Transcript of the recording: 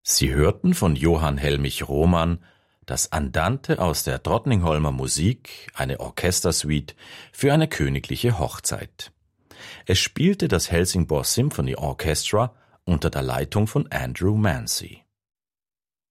Sie hörten von Johann Helmich Roman das Andante aus der Drottningholmer Musik, eine Orchestersuite für eine königliche Hochzeit. Es spielte das Helsingborg Symphony Orchestra unter der Leitung von Andrew Mancy.